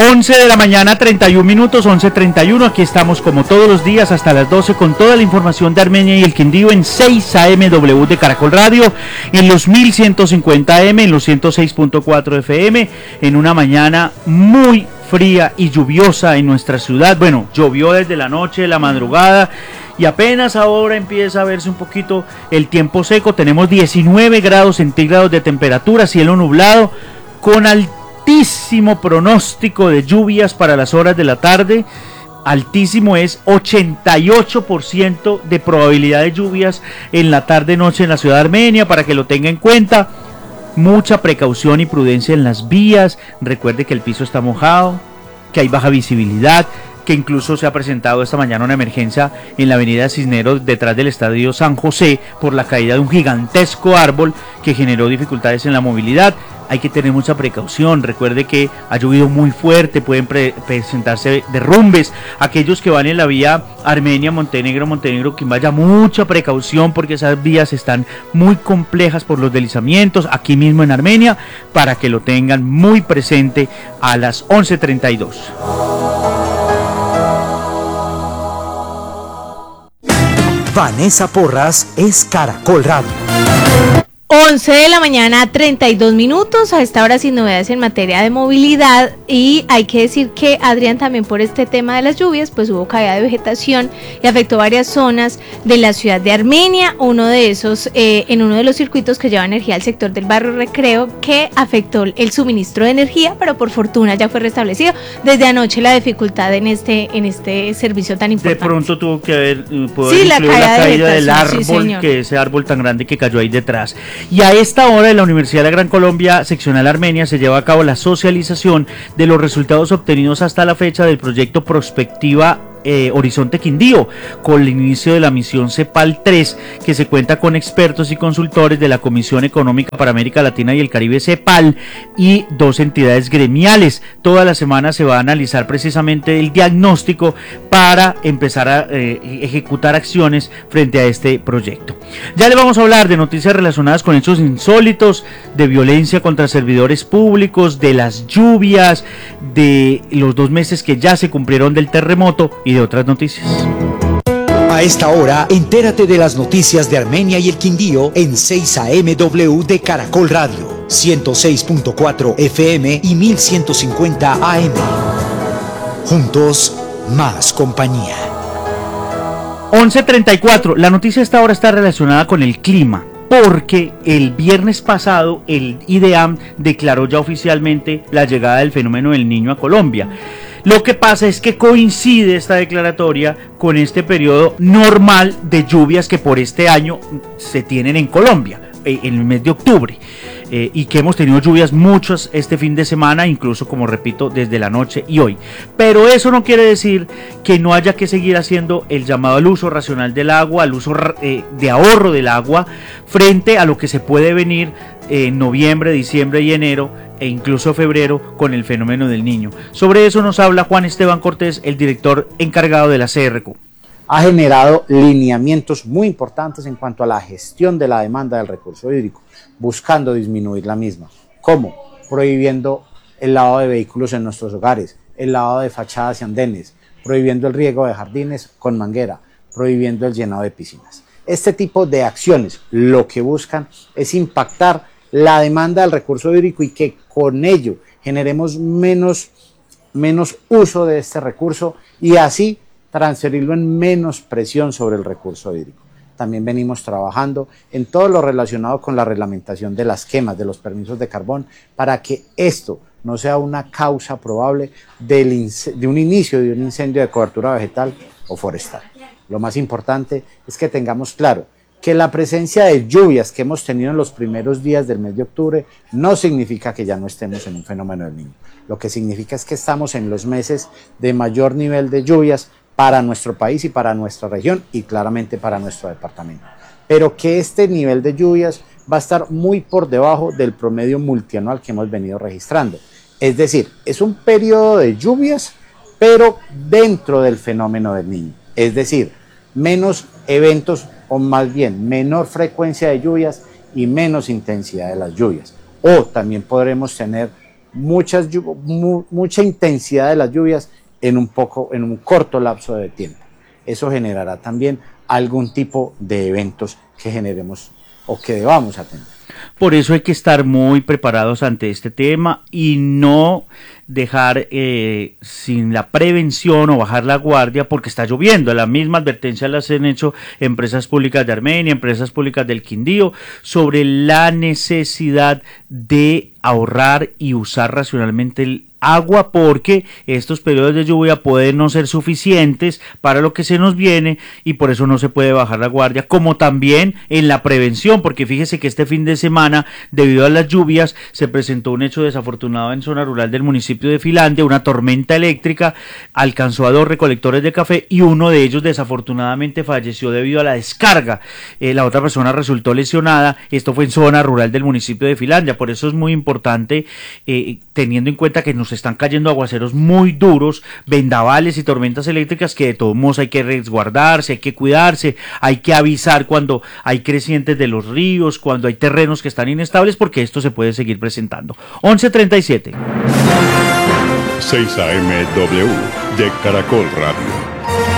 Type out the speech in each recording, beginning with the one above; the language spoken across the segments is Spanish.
11 de la mañana, 31 minutos, 11:31. Aquí estamos como todos los días hasta las 12 con toda la información de Armenia y el Quindío en 6 AMW de Caracol Radio, en los 1150 AM, en los 106.4 FM, en una mañana muy fría y lluviosa en nuestra ciudad. Bueno, llovió desde la noche, la madrugada, y apenas ahora empieza a verse un poquito el tiempo seco. Tenemos 19 grados centígrados de temperatura, cielo nublado, con altísimo pronóstico de lluvias para las horas de la tarde. Altísimo es 88% de probabilidad de lluvias en la tarde-noche en la ciudad de Armenia, para que lo tenga en cuenta. Mucha precaución y prudencia en las vías. Recuerde que el piso está mojado, que hay baja visibilidad, que incluso se ha presentado esta mañana una emergencia en la avenida Cisneros detrás del estadio San José por la caída de un gigantesco árbol que generó dificultades en la movilidad. Hay que tener mucha precaución. Recuerde que ha llovido muy fuerte, pueden presentarse derrumbes. Aquellos que van en la vía Armenia-Montenegro, que vaya mucha precaución, porque esas vías están muy complejas por los deslizamientos aquí mismo en Armenia, para que lo tengan muy presente a las 11:32. Vanessa Porras es Caracol Radio. 11 de la mañana, 32 minutos, a esta hora sin novedades en materia de movilidad. Y hay que decir que, Adrián, también por este tema de las lluvias, pues hubo caída de vegetación y afectó varias zonas de la ciudad de Armenia. Uno de esos, en uno de los circuitos que lleva energía al sector del barrio Recreo, que afectó el suministro de energía, pero por fortuna ya fue restablecido. Desde anoche la dificultad en este servicio tan importante. De pronto tuvo que haber, la caída del árbol, sí, que ese árbol tan grande que cayó ahí detrás. Y a esta hora en la Universidad de la Gran Colombia, seccional Armenia, se lleva a cabo la socialización de los resultados obtenidos hasta la fecha del proyecto Prospectiva Horizonte Quindío, con el inicio de la misión CEPAL 3, que se cuenta con expertos y consultores de la Comisión Económica para América Latina y el Caribe, CEPAL, y 2 entidades gremiales. Toda la semana se va a analizar precisamente el diagnóstico para empezar a ejecutar acciones frente a este proyecto. Ya le vamos a hablar de noticias relacionadas con hechos insólitos, de violencia contra servidores públicos, de las lluvias, de los 2 meses que ya se cumplieron del terremoto y de otras noticias. A esta hora, entérate de las noticias de Armenia y el Quindío en 6 AMW de Caracol Radio, 106.4 FM y 1150 AM. Juntos, más compañía. 11:34. La noticia hasta ahora está relacionada con el clima, porque el viernes pasado el IDEAM declaró ya oficialmente la llegada del fenómeno del Niño a Colombia. Lo que pasa es que coincide esta declaratoria con este periodo normal de lluvias que por este año se tienen en Colombia, en el mes de octubre, y que hemos tenido lluvias muchas este fin de semana, incluso, como repito, desde la noche y hoy. Pero eso no quiere decir que no haya que seguir haciendo el llamado al uso racional del agua, al uso de ahorro del agua, frente a lo que se puede venir en noviembre, diciembre y enero, e incluso febrero, con el fenómeno del Niño. Sobre eso nos habla Juan Esteban Cortés, el director encargado de la CRQ. Ha generado lineamientos muy importantes en cuanto a la gestión de la demanda del recurso hídrico, buscando disminuir la misma. ¿Cómo? Prohibiendo el lavado de vehículos en nuestros hogares, el lavado de fachadas y andenes, prohibiendo el riego de jardines con manguera, prohibiendo el llenado de piscinas. Este tipo de acciones lo que buscan es impactar la demanda del recurso hídrico y que con ello generemos menos uso de este recurso y así transferirlo en menos presión sobre el recurso hídrico. También venimos trabajando en todo lo relacionado con la reglamentación de las quemas, de los permisos de carbón, para que esto no sea una causa probable de un inicio de un incendio de cobertura vegetal o forestal. Lo más importante es que tengamos claro que la presencia de lluvias que hemos tenido en los primeros días del mes de octubre no significa que ya no estemos en un fenómeno del Niño. Lo que significa es que estamos en los meses de mayor nivel de lluvias para nuestro país y para nuestra región y claramente para nuestro departamento. Pero que este nivel de lluvias va a estar muy por debajo del promedio multianual que hemos venido registrando. Es decir, es un periodo de lluvias, pero dentro del fenómeno del Niño. Es decir, menos eventos, o más bien menor frecuencia de lluvias y menos intensidad de las lluvias. O también podremos tener mucha intensidad de las lluvias en un corto lapso de tiempo. Eso generará también algún tipo de eventos que generemos o que debamos atender. Por eso hay que estar muy preparados ante este tema y no dejar sin la prevención o bajar la guardia porque está lloviendo. La misma advertencia las han hecho empresas públicas de Armenia, empresas públicas del Quindío, sobre la necesidad de ahorrar y usar racionalmente el agua, porque estos periodos de lluvia pueden no ser suficientes para lo que se nos viene y por eso no se puede bajar la guardia, como también en la prevención, porque fíjese que este fin de semana, debido a las lluvias, se presentó un hecho desafortunado en zona rural del municipio de Finlandia. Una tormenta eléctrica alcanzó a 2 recolectores de café y uno de ellos desafortunadamente falleció debido a la descarga. La otra persona resultó lesionada. Esto fue en zona rural del municipio de Finlandia. Por eso es muy importante, teniendo en cuenta que nos están cayendo aguaceros muy duros, vendavales y tormentas eléctricas, que de todos modos hay que resguardarse, hay que cuidarse, hay que avisar cuando hay crecientes de los ríos, cuando hay terrenos que están inestables, porque esto se puede seguir presentando. 11:37. 6 AM-W de Caracol Radio.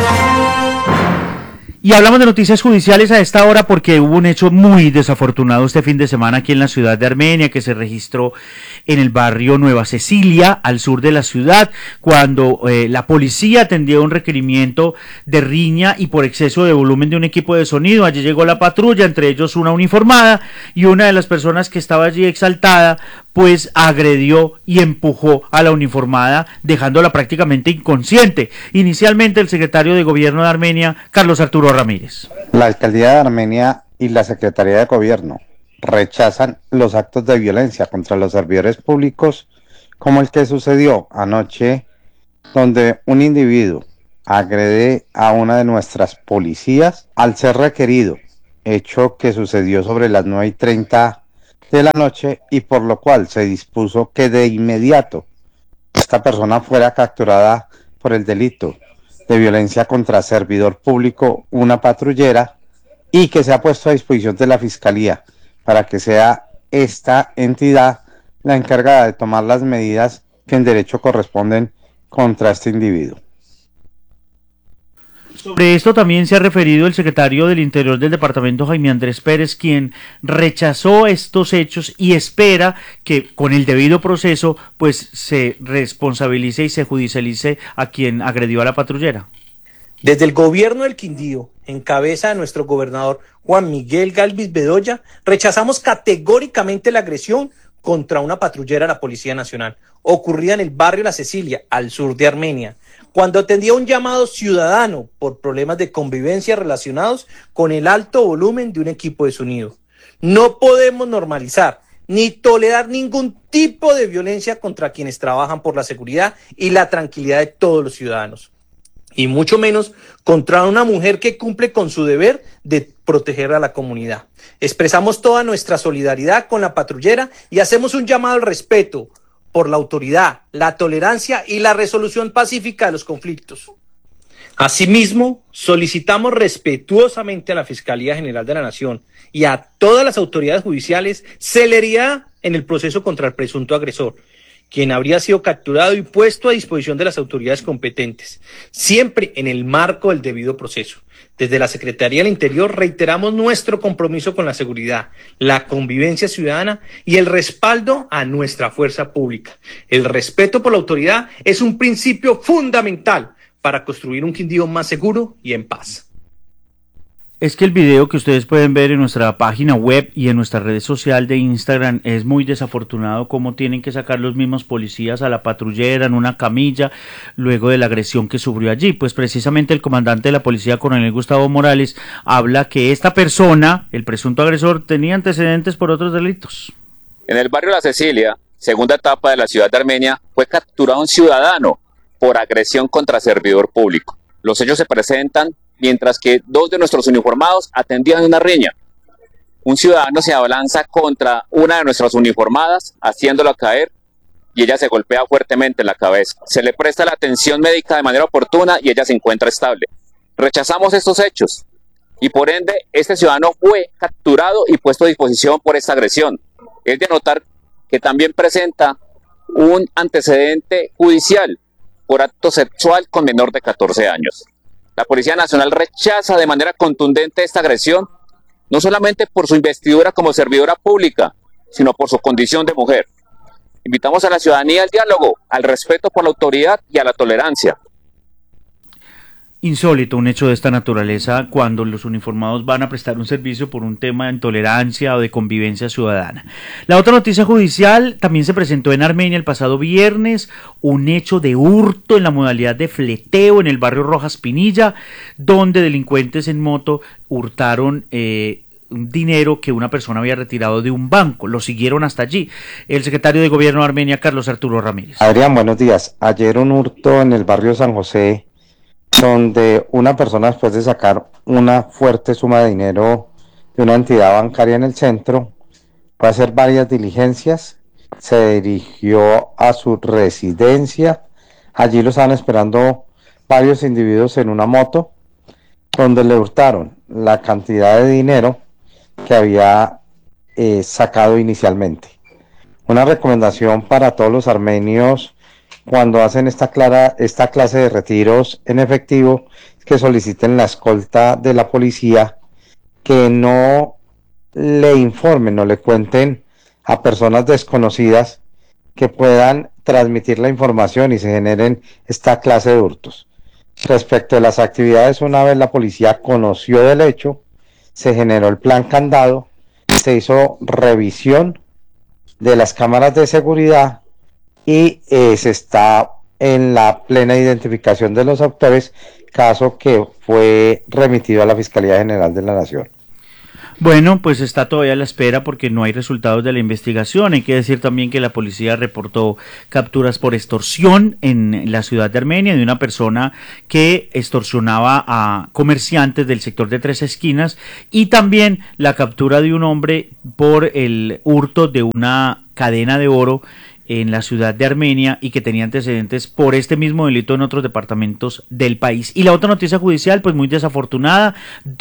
Y hablamos de noticias judiciales a esta hora porque hubo un hecho muy desafortunado este fin de semana aquí en la ciudad de Armenia, que se registró en el barrio Nueva Cecilia, al sur de la ciudad, cuando la policía atendía un requerimiento de riña y por exceso de volumen de un equipo de sonido. Allí llegó la patrulla, entre ellos una uniformada, y una de las personas que estaba allí exaltada pues agredió y empujó a la uniformada, dejándola prácticamente inconsciente. Inicialmente el secretario de Gobierno de Armenia, Carlos Arturo Ramírez. La Alcaldía de Armenia y la Secretaría de Gobierno rechazan los actos de violencia contra los servidores públicos, como el que sucedió anoche, donde un individuo agrede a una de nuestras policías al ser requerido, hecho que sucedió sobre las 9:30 de la noche, y por lo cual se dispuso que de inmediato esta persona fuera capturada por el delito de violencia contra servidor público, una patrullera, y que se ha puesto a disposición de la Fiscalía para que sea esta entidad la encargada de tomar las medidas que en derecho corresponden contra este individuo. Sobre esto también se ha referido el secretario del Interior del departamento, Jaime Andrés Pérez, quien rechazó estos hechos y espera que con el debido proceso pues se responsabilice y se judicialice a quien agredió a la patrullera. Desde el gobierno del Quindío, en cabeza de nuestro gobernador Juan Miguel Galvis Bedoya, rechazamos categóricamente la agresión contra una patrullera de la Policía Nacional, ocurrida en el barrio La Cecilia, al sur de Armenia, cuando atendía un llamado ciudadano por problemas de convivencia relacionados con el alto volumen de un equipo de sonido. No podemos normalizar ni tolerar ningún tipo de violencia contra quienes trabajan por la seguridad y la tranquilidad de todos los ciudadanos, y mucho menos contra una mujer que cumple con su deber de proteger a la comunidad. Expresamos toda nuestra solidaridad con la patrullera y hacemos un llamado al respeto por la autoridad, la tolerancia y la resolución pacífica de los conflictos. Asimismo, solicitamos respetuosamente a la Fiscalía General de la Nación y a todas las autoridades judiciales celeridad en el proceso contra el presunto agresor, quien habría sido capturado y puesto a disposición de las autoridades competentes, siempre en el marco del debido proceso. Desde la Secretaría del Interior reiteramos nuestro compromiso con la seguridad, la convivencia ciudadana y el respaldo a nuestra fuerza pública. El respeto por la autoridad es un principio fundamental para construir un Quindío más seguro y en paz. Es que el video que ustedes pueden ver en nuestra página web y en nuestra red social de Instagram es muy desafortunado, como tienen que sacar los mismos policías a la patrullera en una camilla luego de la agresión que sufrió allí. Pues precisamente el comandante de la policía, coronel Gustavo Morales, habla que esta persona, el presunto agresor, tenía antecedentes por otros delitos. En el barrio La Cecilia, segunda etapa de la ciudad de Armenia, fue capturado un ciudadano por agresión contra servidor público. Los hechos se presentan mientras que 2 de nuestros uniformados atendían una riña. Un ciudadano se abalanza contra una de nuestras uniformadas, haciéndola caer, y ella se golpea fuertemente en la cabeza. Se le presta la atención médica de manera oportuna y ella se encuentra estable. Rechazamos estos hechos y por ende este ciudadano fue capturado y puesto a disposición por esta agresión. Es de notar que también presenta un antecedente judicial por acto sexual con menor de 14 años. La Policía Nacional rechaza de manera contundente esta agresión, no solamente por su investidura como servidora pública, sino por su condición de mujer. Invitamos a la ciudadanía al diálogo, al respeto por la autoridad y a la tolerancia. Insólito un hecho de esta naturaleza cuando los uniformados van a prestar un servicio por un tema de intolerancia o de convivencia ciudadana. La otra noticia judicial también se presentó en Armenia el pasado viernes, un hecho de hurto en la modalidad de fleteo en el barrio Rojas Pinilla, donde delincuentes en moto hurtaron un dinero que una persona había retirado de un banco. Lo siguieron hasta allí. El secretario de Gobierno de Armenia, Carlos Arturo Ramírez. Adrián, buenos días. Ayer un hurto en el barrio San José, donde una persona, después de sacar una fuerte suma de dinero de una entidad bancaria en el centro, fue a hacer varias diligencias, se dirigió a su residencia. Allí lo estaban esperando varios individuos en una moto, donde le hurtaron la cantidad de dinero que había sacado inicialmente. Una recomendación para todos los armenios cuando hacen esta clase de retiros en efectivo, es que soliciten la escolta de la policía, que no le informen o le cuenten a personas desconocidas que puedan transmitir la información y se generen esta clase de hurtos. Respecto a las actividades, una vez la policía conoció del hecho, se generó el plan candado, se hizo revisión de las cámaras de seguridad y se está en la plena identificación de los autores, caso que fue remitido a la Fiscalía General de la Nación. Bueno, pues está todavía a la espera porque no hay resultados de la investigación. Hay que decir también que la policía reportó capturas por extorsión en la ciudad de Armenia de una persona que extorsionaba a comerciantes del sector de Tres Esquinas, y también la captura de un hombre por el hurto de una cadena de oro en la ciudad de Armenia y que tenía antecedentes por este mismo delito en otros departamentos del país. Y la otra noticia judicial, pues muy desafortunada,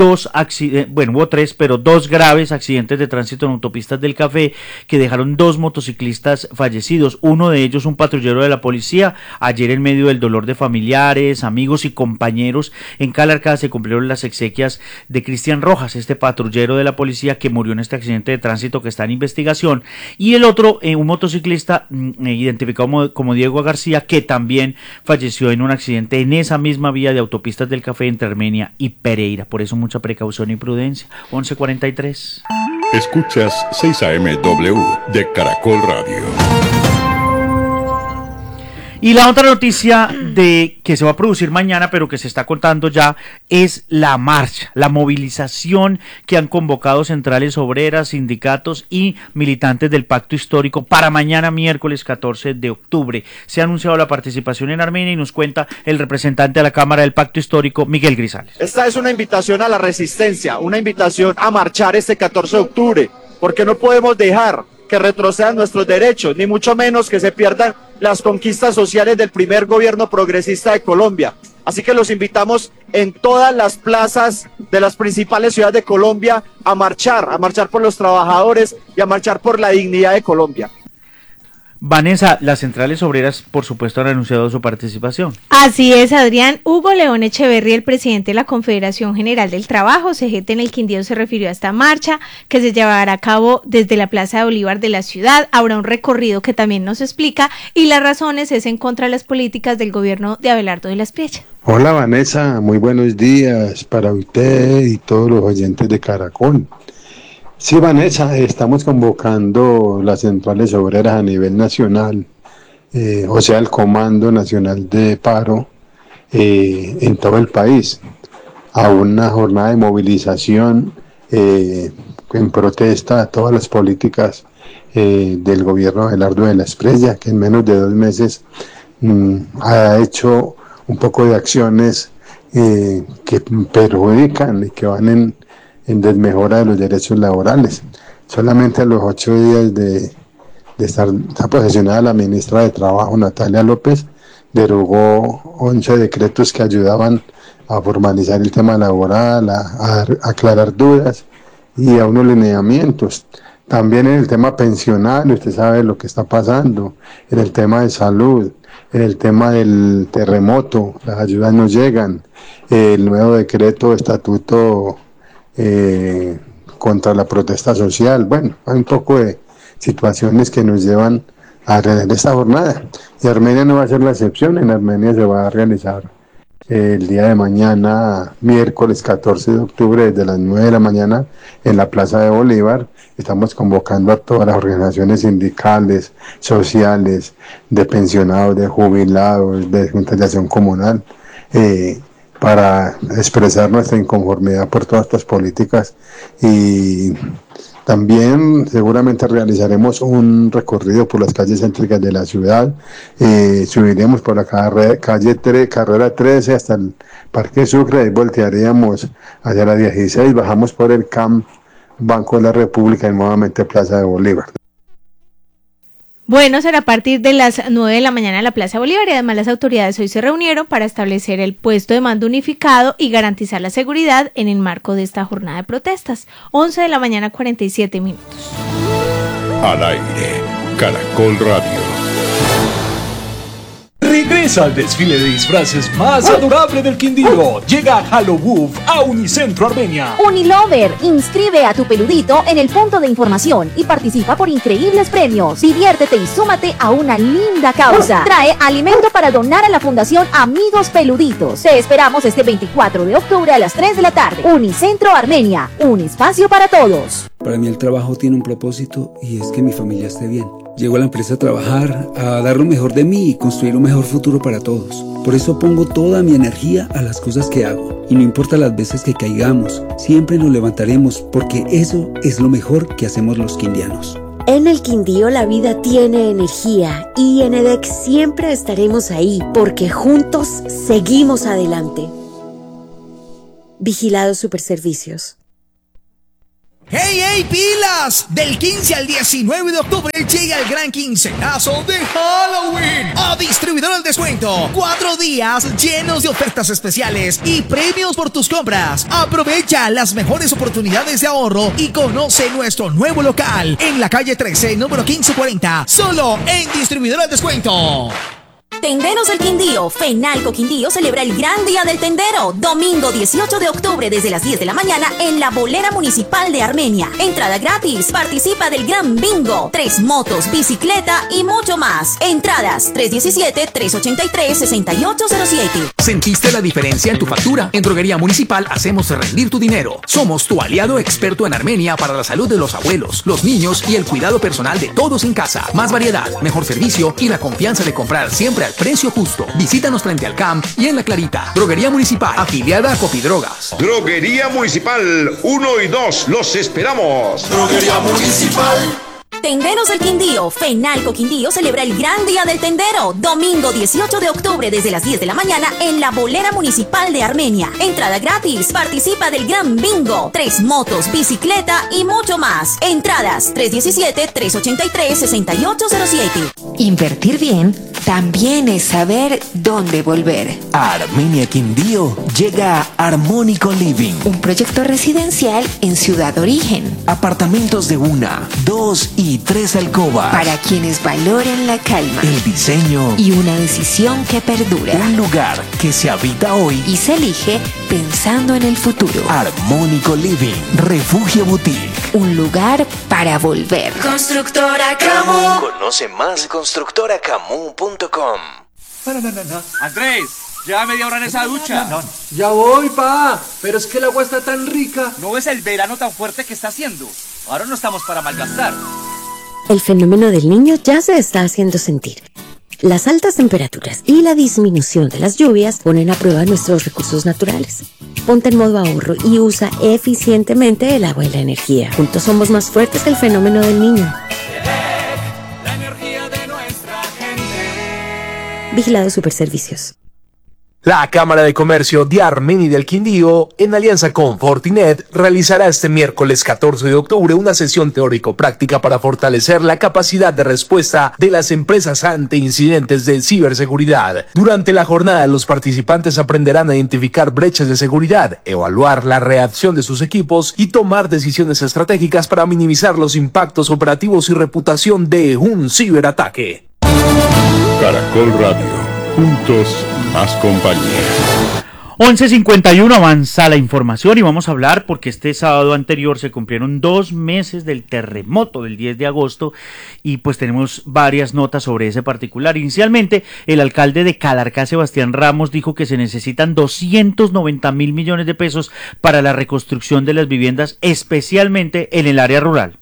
hubo tres, pero dos graves accidentes de tránsito en autopistas del Café que dejaron dos motociclistas fallecidos, uno de ellos un patrullero de la policía. Ayer, en medio del dolor de familiares, amigos y compañeros, en Calarcá se cumplieron las exequias de Cristian Rojas, este patrullero de la policía que murió en este accidente de tránsito que está en investigación, y el otro, un motociclista identificado como Diego García, que también falleció en un accidente en esa misma vía de autopistas del Café entre Armenia y Pereira. Por eso mucha precaución y prudencia. 11:43. Escuchas 6am de Caracol Radio. Y la otra noticia de que se va a producir mañana, pero que se está contando ya, es la marcha, la movilización que han convocado centrales obreras, sindicatos y militantes del Pacto Histórico para mañana, miércoles 14 de octubre. Se ha anunciado la participación en Armenia y nos cuenta el representante de la Cámara del Pacto Histórico, Miguel Grisales. Esta es una invitación a la resistencia, una invitación a marchar este 14 de octubre, porque no podemos dejar que retrocedan nuestros derechos, ni mucho menos que se pierdan las conquistas sociales del primer gobierno progresista de Colombia. Así que los invitamos en todas las plazas de las principales ciudades de Colombia a marchar por los trabajadores y a marchar por la dignidad de Colombia. Vanessa, las centrales obreras, por supuesto, han anunciado su participación. Así es, Adrián. Hugo León Echeverry, el presidente de la Confederación General del Trabajo, CGT, en el Quindío, se refirió a esta marcha que se llevará a cabo desde la Plaza de Bolívar de la ciudad. Habrá un recorrido que también nos explica, y las razones es en contra de las políticas del gobierno de Abelardo de la Espriella. Hola Vanessa, muy buenos días para usted y todos los oyentes de Caracol. Sí, Vanessa, estamos convocando las centrales obreras a nivel nacional, o sea, el Comando Nacional de Paro en todo el país, a una jornada de movilización en protesta a todas las políticas del gobierno de Abelardo de la Espriella, que en menos de 2 meses ha hecho un poco de acciones que perjudican y que van en desmejora de los derechos laborales. Solamente a los 8 días de estar posesionada la ministra de Trabajo, Natalia López, derogó 11 decretos que ayudaban a formalizar el tema laboral, a aclarar dudas y a unos lineamientos. También en el tema pensional, usted sabe lo que está pasando, en el tema de salud, en el tema del terremoto, las ayudas no llegan, el nuevo decreto, estatuto contra la protesta social. Bueno, hay un poco de situaciones que nos llevan a realizar esta jornada. Y Armenia no va a ser la excepción. En Armenia se va a realizar el día de mañana, miércoles 14 de octubre, desde las 9 de la mañana, en la Plaza de Bolívar. Estamos convocando a todas las organizaciones sindicales, sociales, de pensionados, de jubilados, de juntas de acción comunal, para expresar nuestra inconformidad por todas estas políticas. Y también seguramente realizaremos un recorrido por las calles céntricas de la ciudad, subiremos por la carrera 13 hasta el Parque Sucre, y voltearíamos hacia la 16, bajamos por el CAM, Banco de la República, y nuevamente Plaza de Bolívar. Bueno, será a partir de las 9 de la mañana en la Plaza Bolívar, y además las autoridades hoy se reunieron para establecer el puesto de mando unificado y garantizar la seguridad en el marco de esta jornada de protestas. 11 de la mañana, 47 minutos. Al aire, Caracol Radio. Regresa al desfile de disfraces más adorable del Quindío. Llega Halloween a Unicentro Armenia. Unilover, inscribe a tu peludito en el punto de información y participa por increíbles premios. Diviértete y súmate a una linda causa. Trae alimento para donar a la Fundación Amigos Peluditos. Te esperamos este 24 de octubre a las 3 de la tarde. Unicentro Armenia, un espacio para todos. Para mí el trabajo tiene un propósito, y es que mi familia esté bien. Llego a la empresa a trabajar, a dar lo mejor de mí y construir un mejor futuro para todos. Por eso pongo toda mi energía a las cosas que hago. Y no importa las veces que caigamos, siempre nos levantaremos, porque eso es lo mejor que hacemos los quindianos. En el Quindío la vida tiene energía, y en EDEC siempre estaremos ahí, porque juntos seguimos adelante. Vigilados Superservicios. ¡Hey, hey, pilas! Del 15 al 19 de octubre llega el gran quincenazo de Halloween a Distribuidor al Descuento. 4 días llenos de ofertas especiales y premios por tus compras. Aprovecha las mejores oportunidades de ahorro y conoce nuestro nuevo local en la calle 13, número 1540, solo en Distribuidor al Descuento. Tenderos del Quindío, Fenalco Quindío celebra el Gran Día del Tendero, domingo 18 de octubre desde las 10 de la mañana en la Bolera Municipal de Armenia. Entrada gratis, participa del Gran Bingo, 3 motos, bicicleta y mucho más. Entradas 317-383-6807. ¿Sentiste la diferencia en tu factura? En Droguería Municipal hacemos rendir tu dinero. Somos tu aliado experto en Armenia para la salud de los abuelos, los niños y el cuidado personal de todos en casa. Más variedad, mejor servicio y la confianza de comprar siempre al precio justo. Visítanos frente al CAMP y en La Clarita. Droguería Municipal, afiliada a Copidrogas. Droguería Municipal 1 y 2, los esperamos. Droguería Municipal. Tenderos del Quindío, Fenalco Quindío celebra el Gran Día del Tendero, domingo 18 de octubre desde las 10 de la mañana en la Bolera Municipal de Armenia. Entrada gratis, participa del Gran Bingo, 3 motos, bicicleta y mucho más. Entradas 317-383-6807. Invertir bien también es saber dónde volver. A Armenia Quindío llega Armónico Living, un proyecto residencial en Ciudad Origen. Apartamentos de 1, 2 y 3 alcobas. Para quienes valoren la calma, el diseño y una decisión que perdura. Un lugar que se habita hoy y se elige pensando en el futuro. Armónico Living, Refugio Boutique. Un lugar para volver. Constructora Camu. Conoce más en constructoracamu.com. Andrés, lleva media hora en esa ducha. Ya voy, pa. Pero es que el agua está tan rica. ¿No ves el verano tan fuerte que está haciendo? Ahora no estamos para malgastar. El fenómeno del Niño ya se está haciendo sentir. Las altas temperaturas y la disminución de las lluvias ponen a prueba nuestros recursos naturales. Ponte en modo ahorro y usa eficientemente el agua y la energía. Juntos somos más fuertes que el fenómeno del Niño. La energía de nuestra gente. Vigilados Superservicios. La Cámara de Comercio de Armenia y del Quindío, en alianza con Fortinet, realizará este miércoles 14 de octubre una sesión teórico-práctica para fortalecer la capacidad de respuesta de las empresas ante incidentes de ciberseguridad. Durante la jornada, los participantes aprenderán a identificar brechas de seguridad, evaluar la reacción de sus equipos y tomar decisiones estratégicas para minimizar los impactos operativos y reputación de un ciberataque. Caracol Radio. Juntos, más compañía. 11:51 avanza la información y vamos a hablar porque este sábado anterior se cumplieron 2 meses del terremoto del 10 de agosto y pues tenemos varias notas sobre ese particular. Inicialmente, el alcalde de Calarcá, Sebastián Ramos, dijo que se necesitan 290.000 millones de pesos para la reconstrucción de las viviendas, especialmente en el área rural.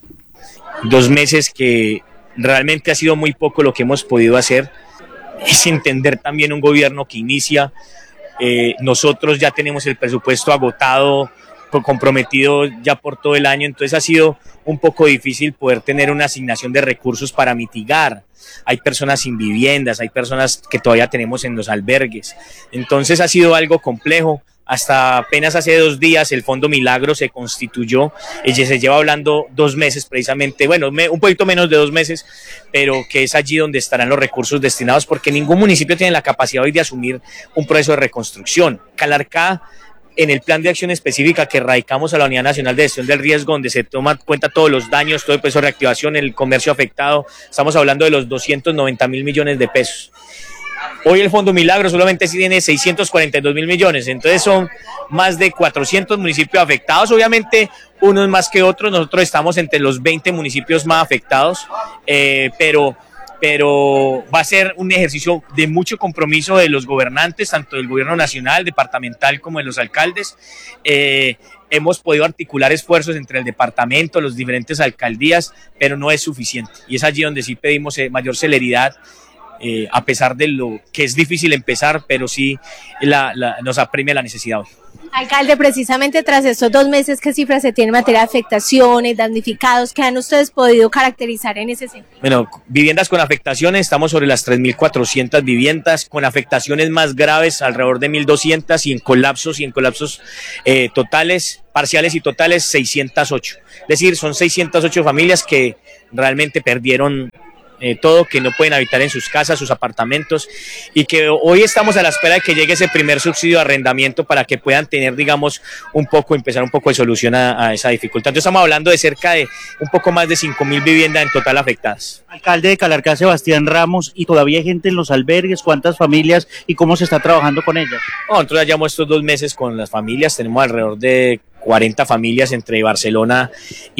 2 meses que realmente ha sido muy poco lo que hemos podido hacer. Es entender también un gobierno que inicia, nosotros ya tenemos el presupuesto agotado, comprometido ya por todo el año, entonces ha sido un poco difícil poder tener una asignación de recursos para mitigar. Hay personas sin viviendas, hay personas que todavía tenemos en los albergues, entonces ha sido algo complejo. Hasta apenas hace 2 días el Fondo Milagro se constituyó, se lleva hablando 2 meses precisamente, bueno, un poquito menos de 2 meses, pero que es allí donde estarán los recursos destinados, porque ningún municipio tiene la capacidad hoy de asumir un proceso de reconstrucción. Calarcá, en el plan de acción específica que radicamos a la Unidad Nacional de Gestión del Riesgo, donde se toma cuenta todos los daños, todo el proceso de reactivación, el comercio afectado, estamos hablando de los 290.000 millones de pesos. Hoy el Fondo Milagro solamente tiene 642.000 millones, entonces son más de 400 municipios afectados, obviamente unos más que otros, nosotros estamos entre los 20 municipios más afectados, pero va a ser un ejercicio de mucho compromiso de los gobernantes, tanto del gobierno nacional, departamental como de los alcaldes. Hemos podido articular esfuerzos entre el departamento, las diferentes alcaldías, pero no es suficiente y es allí donde sí pedimos mayor celeridad. A pesar de lo que es difícil empezar, pero sí nos apremia la necesidad hoy. Alcalde, precisamente tras estos 2 meses, ¿qué cifras se tienen en materia de afectaciones, damnificados? ¿Qué han ustedes podido caracterizar en ese sentido? Bueno, viviendas con afectaciones, estamos sobre las 3.400 viviendas, con afectaciones más graves, alrededor de 1.200, y en colapsos totales, parciales y totales, 608. Es decir, son 608 familias que realmente perdieron todo, que no pueden habitar en sus casas, sus apartamentos, y que hoy estamos a la espera de que llegue ese primer subsidio de arrendamiento para que puedan tener, digamos, empezar un poco de solución a esa dificultad. Entonces estamos hablando de cerca de un poco más de 5.000 viviendas en total afectadas. Alcalde de Calarcá, Sebastián Ramos, ¿y todavía hay gente en los albergues? ¿Cuántas familias y cómo se está trabajando con ellas? Nosotros ya llevamos estos 2 meses con las familias, tenemos alrededor de 40 familias entre Barcelona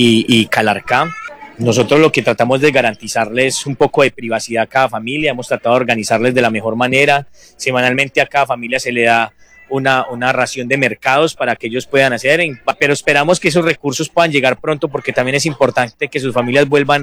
y Calarcá. Nosotros lo que tratamos de garantizarles un poco de privacidad a cada familia, hemos tratado de organizarles de la mejor manera. Semanalmente a cada familia se le da una ración de mercados para que ellos puedan hacer, pero esperamos que esos recursos puedan llegar pronto, porque también es importante que sus familias vuelvan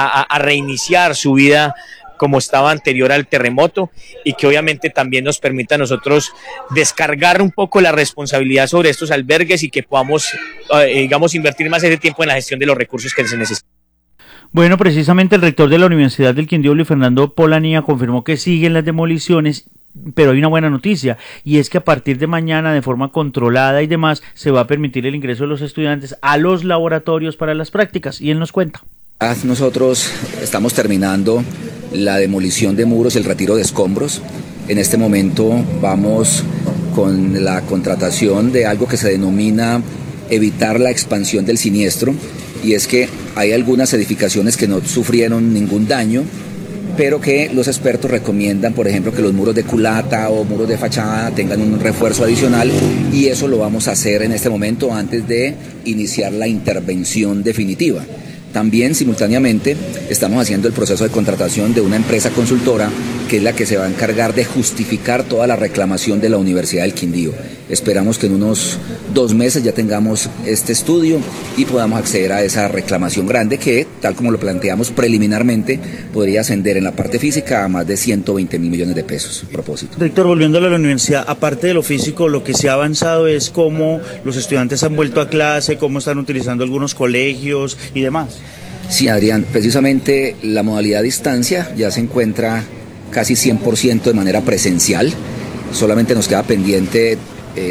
a reiniciar su vida como estaba anterior al terremoto, y que obviamente también nos permita a nosotros descargar un poco la responsabilidad sobre estos albergues y que podamos, invertir más ese tiempo en la gestión de los recursos que se necesitan. Bueno, precisamente el rector de la Universidad del Quindío, Luis Fernando Polanía, confirmó que siguen las demoliciones, pero hay una buena noticia, y es que a partir de mañana, de forma controlada y demás, se va a permitir el ingreso de los estudiantes a los laboratorios para las prácticas, y él nos cuenta. Nosotros estamos terminando la demolición de muros y el retiro de escombros. En este momento vamos con la contratación de algo que se denomina evitar la expansión del siniestro, y es que hay algunas edificaciones que no sufrieron ningún daño, pero que los expertos recomiendan, por ejemplo, que los muros de culata o muros de fachada tengan un refuerzo adicional, y eso lo vamos a hacer en este momento antes de iniciar la intervención definitiva. También simultáneamente estamos haciendo el proceso de contratación de una empresa consultora que es la que se va a encargar de justificar toda la reclamación de la Universidad del Quindío. Esperamos que en unos 2 meses ya tengamos este estudio y podamos acceder a esa reclamación grande que, tal como lo planteamos preliminarmente, podría ascender en la parte física a más de 120.000 millones de pesos. A propósito. Rector, volviendo a la universidad, aparte de lo físico, lo que se ha avanzado es cómo los estudiantes han vuelto a clase, cómo están utilizando algunos colegios y demás. Sí, Adrián, precisamente la modalidad a distancia ya se encuentra casi 100% de manera presencial. Solamente nos queda pendiente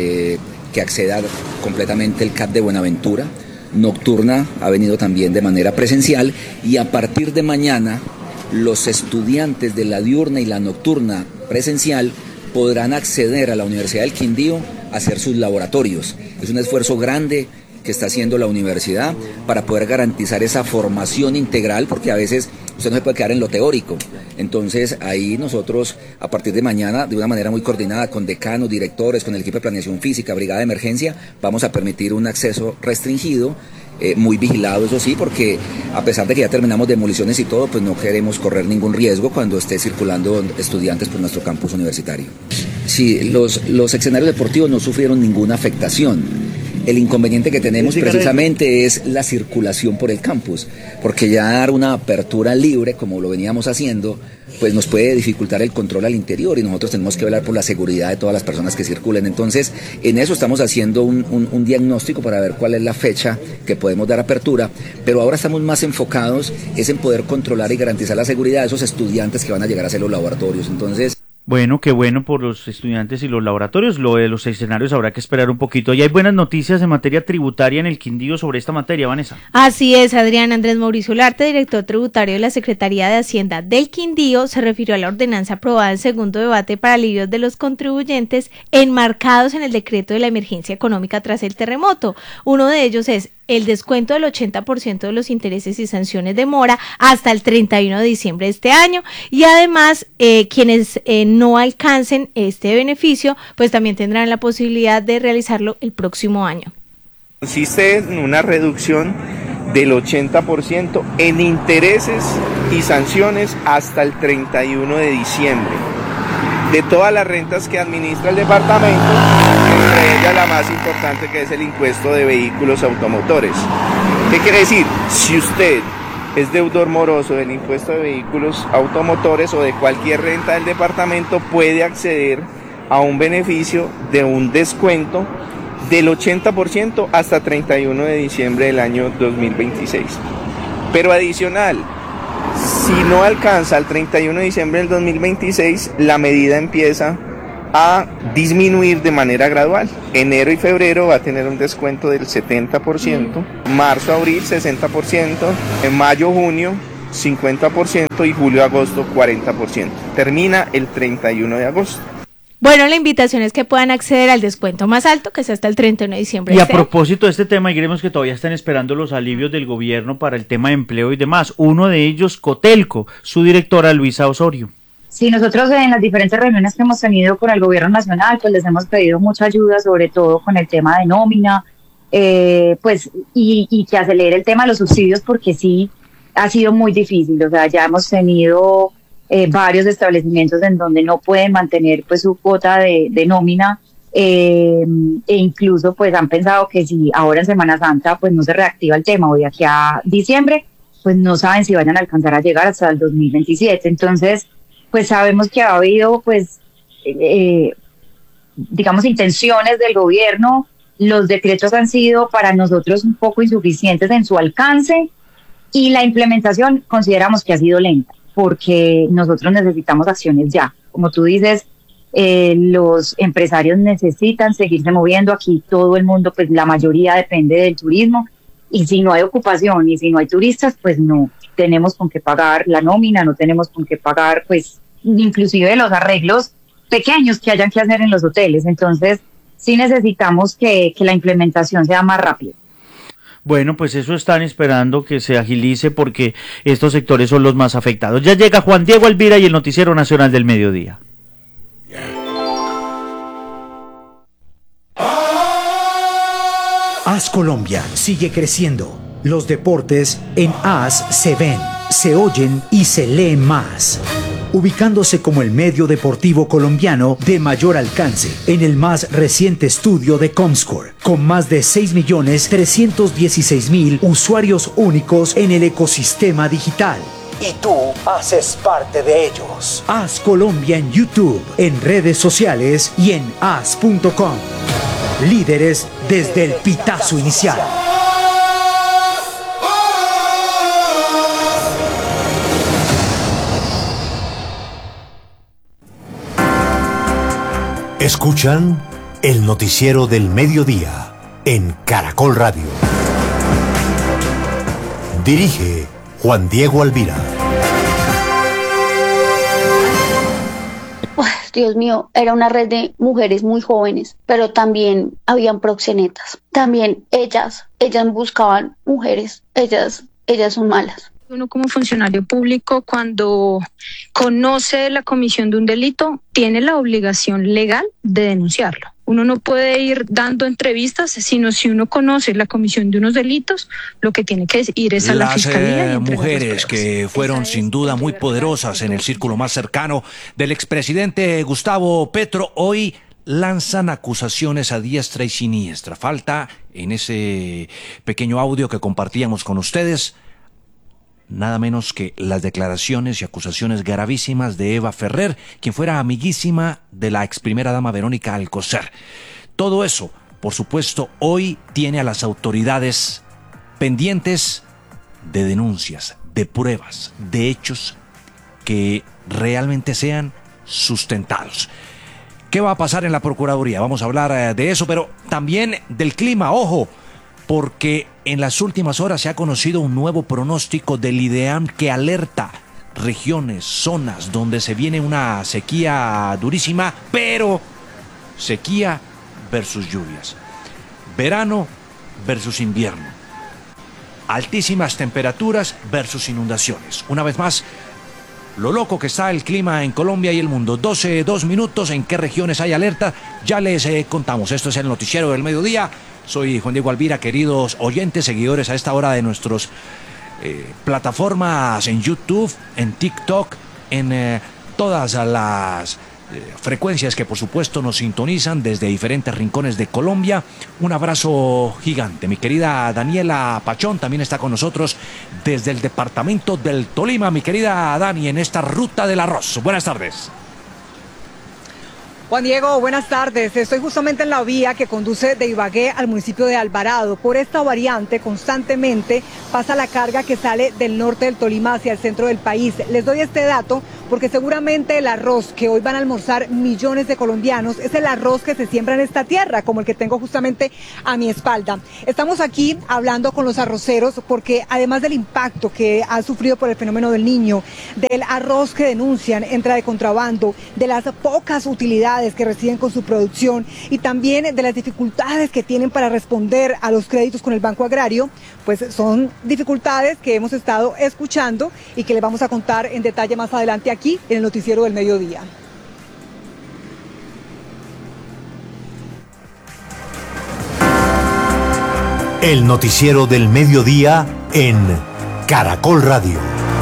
que acceda completamente el CAT de Buenaventura. Nocturna ha venido también de manera presencial y a partir de mañana los estudiantes de la diurna y la nocturna presencial podrán acceder a la Universidad del Quindío a hacer sus laboratorios. Es un esfuerzo grande que está haciendo la universidad para poder garantizar esa formación integral, porque a veces usted no se puede quedar en lo teórico. Entonces ahí nosotros a partir de mañana, de una manera muy coordinada con decanos, directores, con el equipo de planeación física, brigada de emergencia, vamos a permitir un acceso restringido, muy vigilado, eso sí, porque a pesar de que ya terminamos demoliciones y todo, pues no queremos correr ningún riesgo cuando esté circulando estudiantes por nuestro campus universitario. Sí, los escenarios deportivos no sufrieron ninguna afectación. El inconveniente que tenemos precisamente es la circulación por el campus, porque ya dar una apertura libre, como lo veníamos haciendo, pues nos puede dificultar el control al interior y nosotros tenemos que velar por la seguridad de todas las personas que circulen. Entonces, en eso estamos haciendo un diagnóstico para ver cuál es la fecha que podemos dar apertura, pero ahora estamos más enfocados es en poder controlar y garantizar la seguridad de esos estudiantes que van a llegar a hacer los laboratorios. Entonces, bueno, qué bueno por los estudiantes y los laboratorios. Lo de los escenarios habrá que esperar un poquito. Y hay buenas noticias en materia tributaria en el Quindío sobre esta materia, Vanessa. Así es, Adrián. Andrés Mauricio Olarte, director tributario de la Secretaría de Hacienda del Quindío, se refirió a la ordenanza aprobada en segundo debate para alivios de los contribuyentes enmarcados en el decreto de la emergencia económica tras el terremoto. Uno de ellos es el descuento del 80% de los intereses y sanciones de mora hasta el 31 de diciembre de este año, y además quienes no alcancen este beneficio pues también tendrán la posibilidad de realizarlo el próximo año. Consiste en una reducción del 80% en intereses y sanciones hasta el 31 de diciembre de todas las rentas que administra el departamento, entre ellas la más importante, que es el impuesto de vehículos automotores. ¿Qué quiere decir? Si usted es deudor moroso del impuesto de vehículos automotores o de cualquier renta del departamento, puede acceder a un beneficio de un descuento del 80% hasta 31 de diciembre del año 2026. Pero adicional, si no alcanza el 31 de diciembre del 2026, la medida empieza a disminuir de manera gradual. Enero y febrero va a tener un descuento del 70%, marzo, abril 60%, en mayo, junio 50% y julio, agosto 40%. Termina el 31 de agosto. Bueno, la invitación es que puedan acceder al descuento más alto, que es hasta el 31 de diciembre. Y a propósito de este tema, y creemos que todavía están esperando los alivios del gobierno para el tema de empleo y demás. Uno de ellos, Cotelco, su directora Luisa Osorio. Sí, nosotros en las diferentes reuniones que hemos tenido con el gobierno nacional, pues les hemos pedido mucha ayuda, sobre todo con el tema de nómina, pues y que acelere el tema de los subsidios, porque sí ha sido muy difícil. O sea, ya hemos tenido varios establecimientos en donde no pueden mantener pues su cuota de nómina, e incluso pues han pensado que si ahora en Semana Santa pues no se reactiva el tema, o de aquí a diciembre, pues no saben si vayan a alcanzar a llegar hasta el 2027. Entonces, pues sabemos que ha habido pues digamos intenciones del gobierno. Los decretos han sido para nosotros un poco insuficientes en su alcance, y la implementación consideramos que ha sido lenta, porque nosotros necesitamos acciones ya. Como tú dices, los empresarios necesitan seguirse moviendo. Aquí todo el mundo, pues la mayoría depende del turismo, y si no hay ocupación y si no hay turistas, pues no tenemos con qué pagar la nómina, no tenemos con qué pagar pues inclusive los arreglos pequeños que hayan que hacer en los hoteles. Entonces sí necesitamos que la implementación sea más rápida. Bueno, pues eso están esperando que se agilice, porque estos sectores son los más afectados. Ya llega Juan Diego Alvira y el Noticiero Nacional del Mediodía. AS Colombia sigue creciendo. Los deportes en AS se ven, se oyen y se leen más, ubicándose como el medio deportivo colombiano de mayor alcance en el más reciente estudio de Comscore, con más de 6.316.000 usuarios únicos en el ecosistema digital. Y tú haces parte de ellos. AS Colombia en YouTube, en redes sociales y en as.com. Líderes desde el pitazo inicial. Escuchan el noticiero del mediodía en Caracol Radio. Dirige Juan Diego Alvira. Dios mío, era una red de mujeres muy jóvenes, pero también habían proxenetas. También ellas buscaban mujeres, ellas son malas. Uno como funcionario público, cuando conoce la comisión de un delito, tiene la obligación legal de denunciarlo. Uno no puede ir dando entrevistas, sino si uno conoce la comisión de unos delitos, lo que tiene que ir es a la fiscalía. Las mujeres que fueron sin duda muy poderosas en el círculo más cercano del expresidente Gustavo Petro, hoy lanzan acusaciones a diestra y siniestra. Falta en ese pequeño audio que compartíamos con ustedes nada menos que las declaraciones y acusaciones gravísimas de Eva Ferrer, quien fuera amiguísima de la ex primera dama Verónica Alcocer. Todo eso, por supuesto, hoy tiene a las autoridades pendientes de denuncias, de pruebas, de hechos que realmente sean sustentados. ¿Qué va a pasar en la Procuraduría? Vamos a hablar de eso, pero también del clima, ojo, porque en las últimas horas se ha conocido un nuevo pronóstico del IDEAM que alerta regiones, zonas donde se viene una sequía durísima, pero sequía versus lluvias, verano versus invierno, altísimas temperaturas versus inundaciones. Una vez más, lo loco que está el clima en Colombia y el mundo. 12:02 minutos. ¿En qué regiones hay alerta? Ya les contamos. Esto es el noticiero del mediodía. Soy Juan Diego Alvira, queridos oyentes, seguidores a esta hora de nuestras plataformas en YouTube, en TikTok, en todas las frecuencias que por supuesto nos sintonizan desde diferentes rincones de Colombia. Un abrazo gigante. Mi querida Daniela Pachón también está con nosotros desde el departamento del Tolima. Mi querida Dani, en esta ruta del arroz. Buenas tardes. Juan Diego, buenas tardes. Estoy justamente en la vía que conduce de Ibagué al municipio de Alvarado. Por esta variante constantemente pasa la carga que sale del norte del Tolima hacia el centro del país. Les doy este dato porque seguramente el arroz que hoy van a almorzar millones de colombianos es el arroz que se siembra en esta tierra, como el que tengo justamente a mi espalda. Estamos aquí hablando con los arroceros porque además del impacto que ha sufrido por el fenómeno del Niño, del arroz que denuncian entra de contrabando, de las pocas utilidades que reciben con su producción y también de las dificultades que tienen para responder a los créditos con el Banco Agrario, pues son dificultades que hemos estado escuchando y que les vamos a contar en detalle más adelante aquí en el noticiero del mediodía. El noticiero del mediodía en Caracol Radio.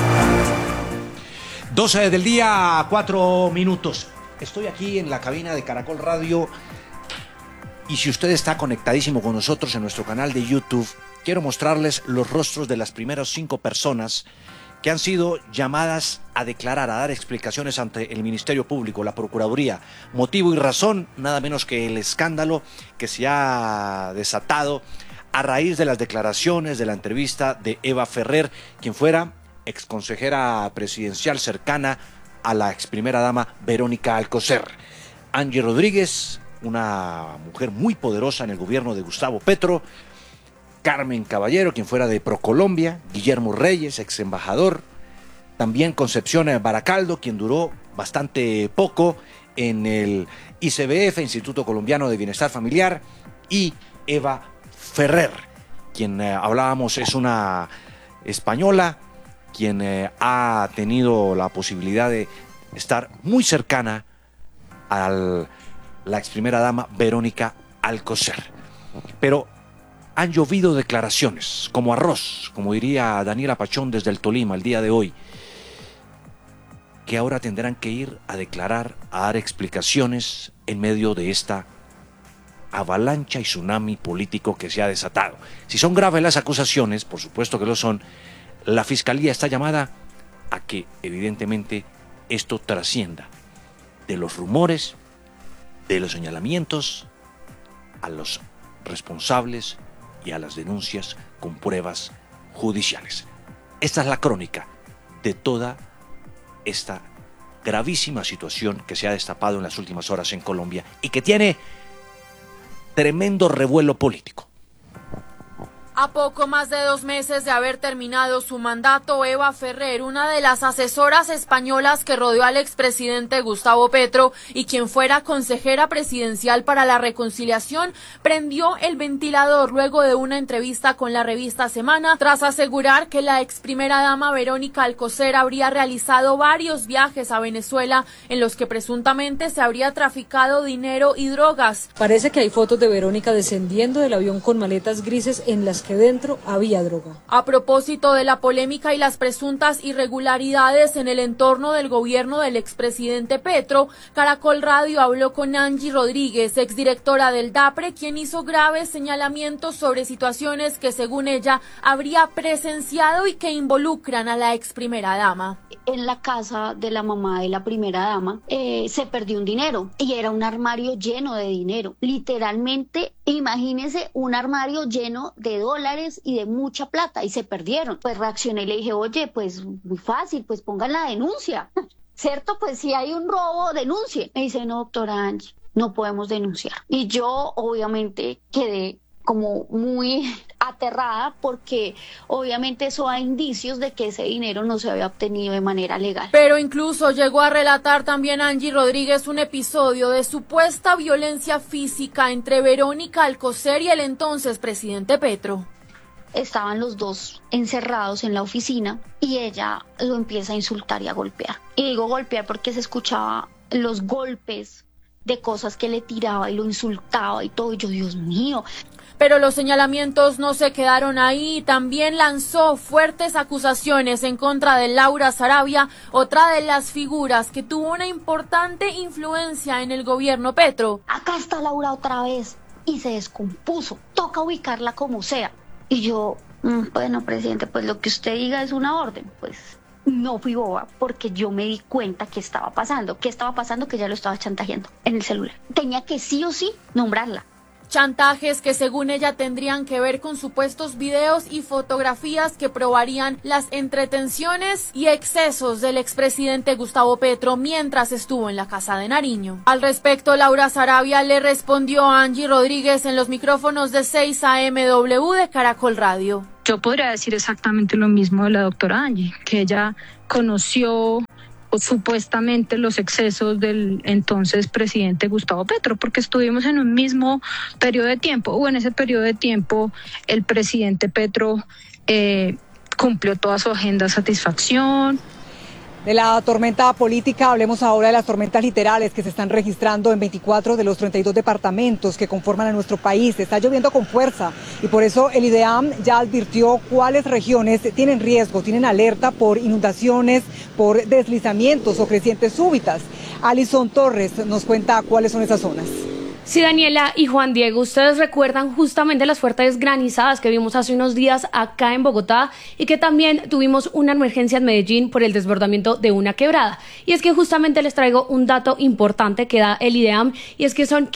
12 del día, 4 minutos. Estoy aquí en la cabina de Caracol Radio y si usted está conectadísimo con nosotros en nuestro canal de YouTube, quiero mostrarles los rostros de las primeras 5 personas que han sido llamadas a declarar, a dar explicaciones ante el Ministerio Público, la Procuraduría. Motivo y razón, nada menos que el escándalo que se ha desatado a raíz de las declaraciones de la entrevista de Eva Ferrer, quien fuera exconsejera presidencial cercana a la ex primera dama Verónica Alcocer. Angie Rodríguez, una mujer muy poderosa en el gobierno de Gustavo Petro. Carmen Caballero, quien fuera de Procolombia. Guillermo Reyes, ex embajador. También Concepción Baracaldo, quien duró bastante poco en el ICBF, Instituto Colombiano de Bienestar Familiar. Y Eva Ferrer, quien hablábamos es una española, quien ha tenido la posibilidad de estar muy cercana a la ex primera dama Verónica Alcocer. Pero han llovido declaraciones, como arroz, como diría Daniela Pachón desde el Tolima el día de hoy, que ahora tendrán que ir a declarar, a dar explicaciones en medio de esta avalancha y tsunami político que se ha desatado. Si son graves las acusaciones, por supuesto que lo son, la Fiscalía está llamada a que, evidentemente, esto trascienda de los rumores, de los señalamientos, a los responsables y a las denuncias con pruebas judiciales. Esta es la crónica de toda esta gravísima situación que se ha destapado en las últimas horas en Colombia y que tiene tremendo revuelo político. A poco más de 2 meses de haber terminado su mandato, Eva Ferrer, una de las asesoras españolas que rodeó al expresidente Gustavo Petro y quien fuera consejera presidencial para la reconciliación, prendió el ventilador luego de una entrevista con la revista Semana, tras asegurar que la ex primera dama Verónica Alcocer habría realizado varios viajes a Venezuela en los que presuntamente se habría traficado dinero y drogas. Parece que hay fotos de Verónica descendiendo del avión con maletas grises en las que dentro había droga. A propósito de la polémica y las presuntas irregularidades en el entorno del gobierno del expresidente Petro, Caracol Radio habló con Angie Rodríguez, exdirectora del DAPRE, quien hizo graves señalamientos sobre situaciones que, según ella, habría presenciado y que involucran a la ex primera dama. En la casa de la mamá de la primera dama se perdió un dinero y era un armario lleno de dinero. Literalmente, imagínese un armario lleno de dólares y de mucha plata y se perdieron. Pues reaccioné y le dije, oye, pues muy fácil, pues pongan la denuncia. ¿Cierto? Pues si hay un robo, denuncie. Me dice, no, doctora Angie, no podemos denunciar. Y yo obviamente quedé como muy aterrada porque obviamente eso da indicios de que ese dinero no se había obtenido de manera legal. Pero incluso llegó a relatar también Angie Rodríguez un episodio de supuesta violencia física entre Verónica Alcocer y el entonces presidente Petro. Estaban los dos encerrados en la oficina y ella lo empieza a insultar y a golpear. Y digo golpear porque se escuchaba los golpes de cosas que le tiraba y lo insultaba y todo. Y yo, Dios mío. Pero los señalamientos no se quedaron ahí. También lanzó fuertes acusaciones en contra de Laura Sarabia, otra de las figuras que tuvo una importante influencia en el gobierno Petro. Acá está Laura otra vez y se descompuso. Toca ubicarla como sea. Y yo, bueno, presidente, pues lo que usted diga es una orden. Pues no fui boba porque yo me di cuenta que estaba pasando. ¿Qué estaba pasando? Que ya lo estaba chantajeando en el celular. Tenía que sí o sí nombrarla. Chantajes que según ella tendrían que ver con supuestos videos y fotografías que probarían las entretenciones y excesos del expresidente Gustavo Petro mientras estuvo en la Casa de Nariño. Al respecto, Laura Sarabia le respondió a Angie Rodríguez en los micrófonos de 6 AMW de Caracol Radio. Yo podría decir exactamente lo mismo de la doctora Angie, que ella conoció supuestamente los excesos del entonces presidente Gustavo Petro, porque estuvimos en un mismo periodo de tiempo, o en ese periodo de tiempo el presidente Petro cumplió toda su agenda de satisfacción. De la tormenta política, hablemos ahora de las tormentas literales que se están registrando en 24 de los 32 departamentos que conforman a nuestro país. Está lloviendo con fuerza y por eso el IDEAM ya advirtió cuáles regiones tienen riesgo, tienen alerta por inundaciones, por deslizamientos o crecientes súbitas. Alison Torres nos cuenta cuáles son esas zonas. Sí, Daniela y Juan Diego, ustedes recuerdan justamente las fuertes granizadas que vimos hace unos días acá en Bogotá y que también tuvimos una emergencia en Medellín por el desbordamiento de una quebrada. Y es que justamente les traigo un dato importante que da el IDEAM y es que son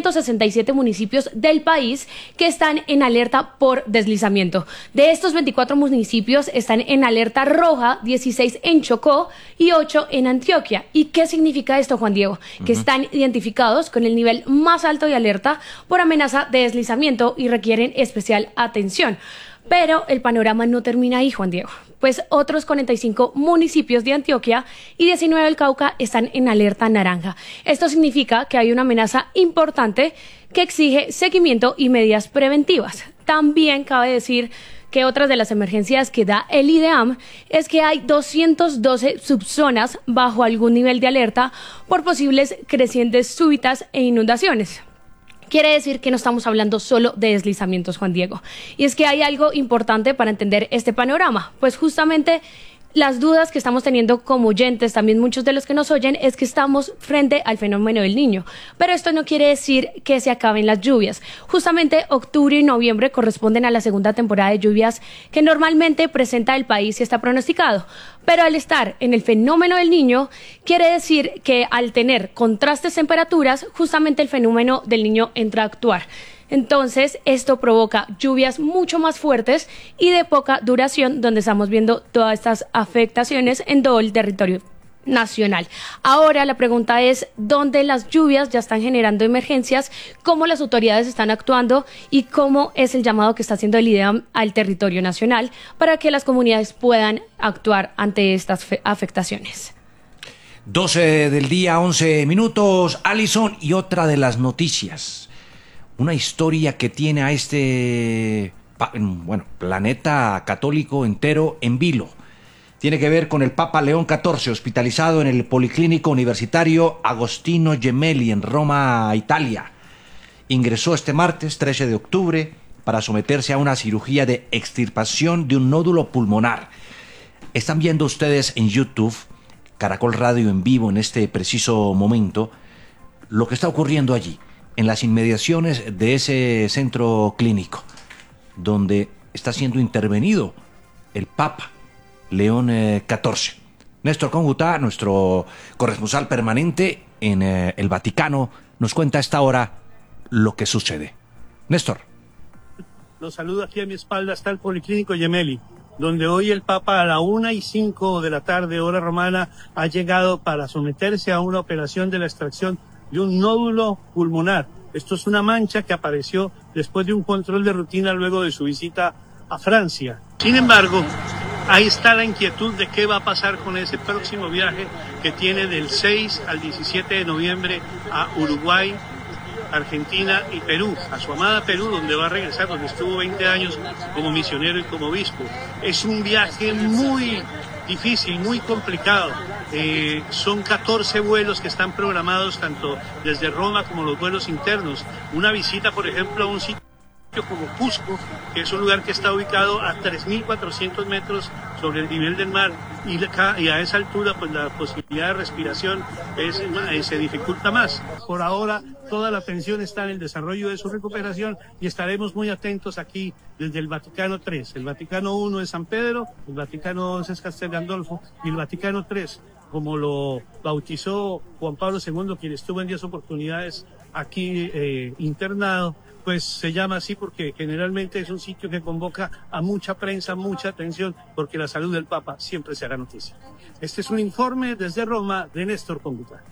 567 municipios del país que están en alerta por deslizamiento. De estos 24 municipios están en alerta roja, 16 en Chocó y 8 en Antioquia. ¿Y qué significa esto, Juan Diego? Que están identificados con el nivel más alto de alerta por amenaza de deslizamiento y requieren especial atención. Pero el panorama no termina ahí, Juan Diego, pues otros 45 municipios de Antioquia y 19 del Cauca están en alerta naranja. Esto significa que hay una amenaza importante que exige seguimiento y medidas preventivas. También cabe decir que otras de las emergencias que da el IDEAM es que hay 212 subzonas bajo algún nivel de alerta por posibles crecientes súbitas e inundaciones. Quiere decir que no estamos hablando solo de deslizamientos, Juan Diego. Y es que hay algo importante para entender este panorama, pues justamente las dudas que estamos teniendo como oyentes, también muchos de los que nos oyen, es que estamos frente al fenómeno del Niño. Pero esto no quiere decir que se acaben las lluvias. Justamente octubre y noviembre corresponden a la segunda temporada de lluvias que normalmente presenta el país y está pronosticado. Pero al estar en el fenómeno del Niño, quiere decir que al tener contrastes temperaturas, justamente el fenómeno del Niño entra a actuar. Entonces, esto provoca lluvias mucho más fuertes y de poca duración, donde estamos viendo todas estas afectaciones en todo el territorio nacional. Ahora la pregunta es, ¿dónde las lluvias ya están generando emergencias? ¿Cómo las autoridades están actuando? ¿Y cómo es el llamado que está haciendo el IDEAM al territorio nacional para que las comunidades puedan actuar ante estas afectaciones? 12 del día, 11 minutos, Alison, y otra de las noticias. Una historia que tiene a este, planeta católico entero en vilo. Tiene que ver con el Papa León XIV, hospitalizado en el Policlínico Universitario Agostino Gemelli en Roma, Italia. Ingresó este martes 13 de octubre para someterse a una cirugía de extirpación de un nódulo pulmonar. Están viendo ustedes en YouTube, Caracol Radio en vivo en este preciso momento, lo que está ocurriendo allí, en las inmediaciones de ese centro clínico, donde está siendo intervenido el Papa León XIV. Néstor Congutá, nuestro corresponsal permanente en el Vaticano, nos cuenta a esta hora lo que sucede. Néstor. Los saludo, aquí a mi espalda está el Policlínico Gemelli, donde hoy el Papa a la 1:05 de la tarde, hora romana, ha llegado para someterse a una operación de la extracción de un nódulo pulmonar. Esto es una mancha que apareció después de un control de rutina luego de su visita a Francia. Sin embargo, ahí está la inquietud de qué va a pasar con ese próximo viaje que tiene del 6 al 17 de noviembre a Uruguay, Argentina y Perú, a su amada Perú, donde va a regresar, donde estuvo 20 años como misionero y como obispo. Es un viaje muy difícil, muy complicado. Son 14 vuelos que están programados tanto desde Roma como los vuelos internos. Una visita, por ejemplo, a un sitio como Cusco, que es un lugar que está ubicado a 3.400 metros sobre el nivel del mar, y a esa altura pues la posibilidad de respiración se dificulta más. Por ahora toda la atención está en el desarrollo de su recuperación y estaremos muy atentos aquí desde el Vaticano III. El Vaticano I es San Pedro, el Vaticano II es Castel Gandolfo y el Vaticano III, como lo bautizó Juan Pablo II, quien estuvo en 10 oportunidades aquí internado, pues se llama así porque generalmente es un sitio que convoca a mucha prensa, mucha atención, porque la salud del Papa siempre se hará noticia. Este es un informe desde Roma de Néstor Congutá.